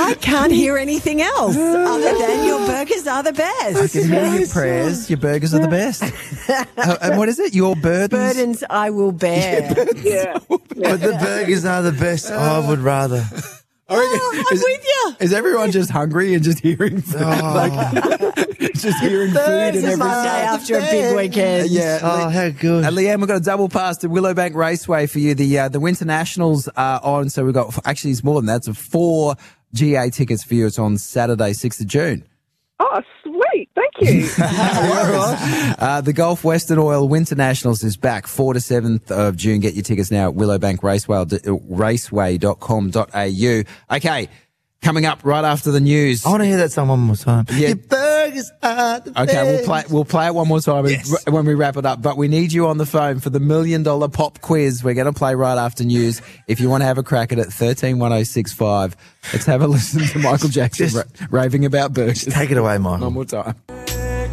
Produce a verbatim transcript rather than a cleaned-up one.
I can't hear anything else other than your burgers are the best. I can hear your prayers. Your burgers are the best. uh, and what is it? Your burdens? Burdens I will bear. Yeah. But the burgers are the best. I would rather. I reckon, Oh, I'm is, with you. Is everyone just hungry and just hearing food? Like, just hearing food and This is everything? Monday after a big weekend. Yeah. Oh, how good. And Leanne, we've got a double pass to Willowbank Raceway for you. The uh, the Winter Nationals are on, so we've got, actually it's more than that, it's four G A tickets for you. It's on Saturday, sixth of June. Oh, sweet. Thank you. uh, the Gulf Western Oil Winter Nationals is back, fourth to seventh of June. Get your tickets now at willowbank raceway dot com dot a u. Okay, coming up right after the news. I want to hear that song one more time. Yeah. Your burgers are the Okay, best. we'll play we'll play it one more time Yes. when we wrap it up. But we need you on the phone for the million dollar pop quiz. We're going to play right after news. If you want to have a crack at it, thirteen one oh six five. Let's have a listen to Michael Jackson Just- ra- raving about burgers. Take it away, Michael. One more time.